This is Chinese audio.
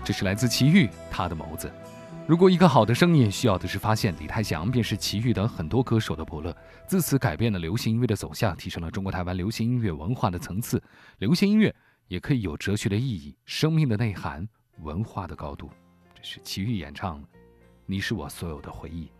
这是来自齐豫他的眸子。如果一个好的声音需要的是发现，李泰祥便是齐豫等很多歌手的伯乐，自此改变了流行音乐的走向，提升了中国台湾流行音乐文化的层次。流行音乐也可以有哲学的意义、生命的内涵、文化的高度。这是齐豫演唱的《你是我所有的回忆》。